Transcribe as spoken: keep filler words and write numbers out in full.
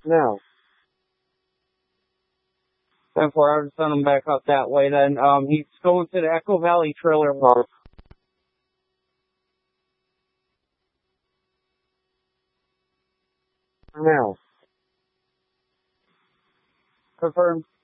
Now. ten four, I'll just send him back up that way then. Um, he's going to the Echo Valley Trailer Park. Now. Confirmed.